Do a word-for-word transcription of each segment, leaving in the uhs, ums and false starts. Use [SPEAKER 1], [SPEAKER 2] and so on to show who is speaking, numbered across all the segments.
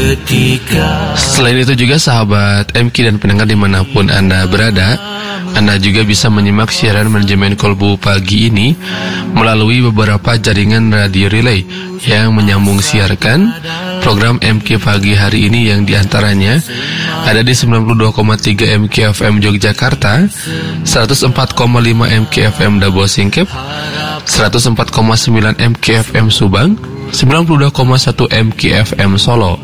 [SPEAKER 1] seketika.
[SPEAKER 2] Selain itu juga sahabat M K dan pendengar dimanapun Anda berada, Anda juga bisa menyimak siaran manajemen Kolbu pagi ini melalui beberapa jaringan radio relay yang menyambung siarkan program M K pagi hari ini, yang diantaranya ada di sembilan puluh dua koma tiga M K F M Yogyakarta, seratus empat koma lima M K F M Dabo Singkep, seratus empat koma sembilan M K F M Subang, sembilan puluh dua koma satu M K F M Solo.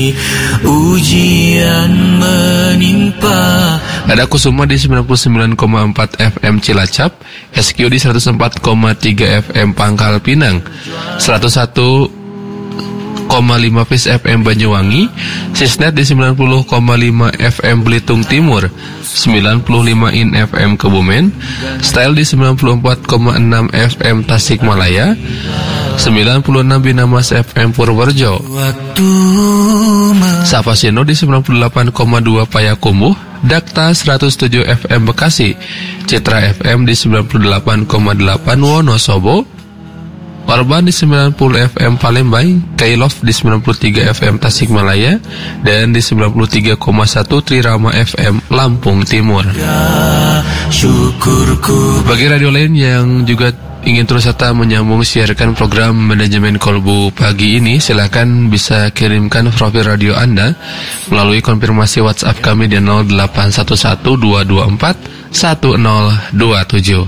[SPEAKER 1] Ujian menimpa.
[SPEAKER 2] Ada Kusuma di sembilan puluh sembilan koma empat F M Cilacap, S Q di seratus empat koma tiga F M Pangkal Pinang, seratus satu koma lima Fis F M Banyuwangi, Sisnet di sembilan puluh koma lima F M Belitung Timur, sembilan puluh lima In F M Kebumen, Style di sembilan puluh empat koma enam F M Tasikmalaya, sembilan puluh enam Binamas F M Purworejo, Sapasino di sembilan puluh delapan koma dua Payakumbuh, Dakta seratus tujuh F M Bekasi, Citra F M di sembilan puluh delapan koma delapan Wonosobo, Orban di sembilan puluh F M Palembang, Kailov di sembilan puluh tiga F M Tasikmalaya, dan di sembilan puluh tiga koma satu Trirama F M Lampung Timur. Bagi radio lain yang juga ingin terus serta menyambung siarkan program manajemen Kolbu pagi ini, silakan bisa kirimkan profil radio Anda melalui konfirmasi WhatsApp kami di nol delapan satu satu dua dua empat satu nol dua tujuh.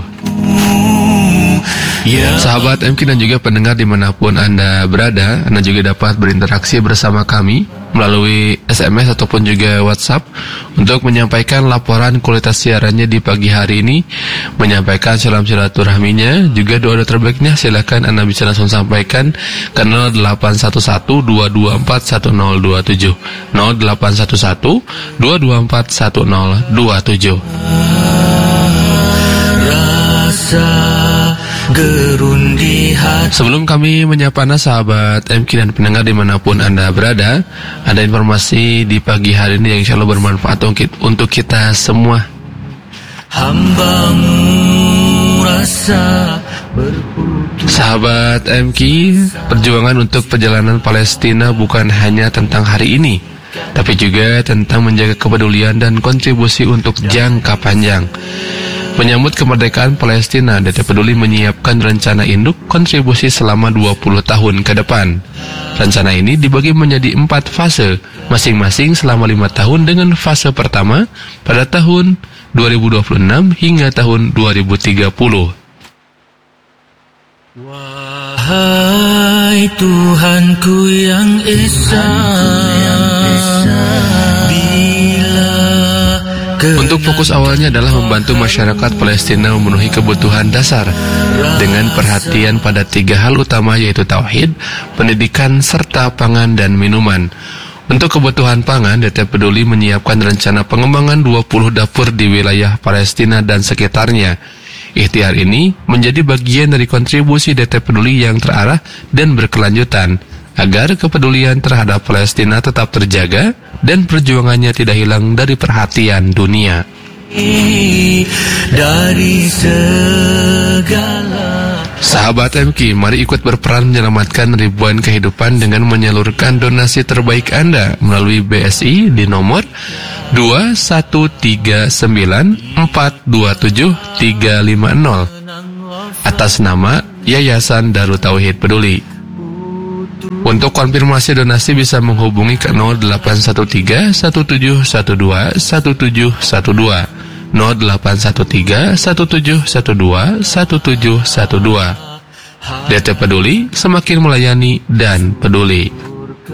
[SPEAKER 2] Sahabat M K dan juga pendengar dimanapun Anda berada, Anda juga dapat berinteraksi bersama kami melalui S M S ataupun juga WhatsApp untuk menyampaikan laporan kualitas siarannya di pagi hari ini, menyampaikan salam silaturahminya, juga doa-doa terbaiknya. Silakan Anda bisa langsung sampaikan ke nol delapan satu satu dua dua empat satu nol dua tujuh, nol delapan satu satu dua dua empat satu nol dua tujuh. Sebelum kami menyapa Anda sahabat M K dan pendengar dimanapun Anda berada, ada informasi di pagi hari ini yang insya Allah bermanfaat untuk kita semua.
[SPEAKER 1] Hambamu rasa berputus.
[SPEAKER 2] Sahabat M K, perjuangan untuk perjalanan Palestina bukan hanya tentang hari ini, tapi juga tentang menjaga kepedulian dan kontribusi untuk jangka panjang. Menyambut kemerdekaan Palestina, D T Peduli menyiapkan rencana induk kontribusi selama dua puluh tahun ke depan. Rencana ini dibagi menjadi empat fase, masing-masing selama lima tahun, dengan fase pertama pada tahun dua ribu dua puluh enam hingga tahun dua ribu tiga puluh.
[SPEAKER 1] Wahai Tuhanku yang Esa,
[SPEAKER 2] untuk fokus awalnya adalah membantu masyarakat Palestina memenuhi kebutuhan dasar dengan perhatian pada tiga hal utama, yaitu tauhid, pendidikan, serta pangan dan minuman. Untuk kebutuhan pangan, D T Peduli menyiapkan rencana pengembangan dua puluh dapur di wilayah Palestina dan sekitarnya. Ikhtiar ini menjadi bagian dari kontribusi D T Peduli yang terarah dan berkelanjutan, agar kepedulian terhadap Palestina tetap terjaga dan perjuangannya tidak hilang dari perhatian dunia.
[SPEAKER 1] Dari segala
[SPEAKER 2] Sahabat M K, mari ikut berperan menyelamatkan ribuan kehidupan dengan menyalurkan donasi terbaik Anda melalui B S I di nomor dua satu tiga sembilan empat dua tujuh tiga lima nol atas nama Yayasan Darut Tauhid Peduli. Untuk konfirmasi donasi bisa menghubungi ke nol delapan satu tiga satu tujuh satu dua satu tujuh satu dua, nol delapan satu tiga satu tujuh satu dua satu tujuh satu dua. D T Peduli, semakin melayani dan peduli.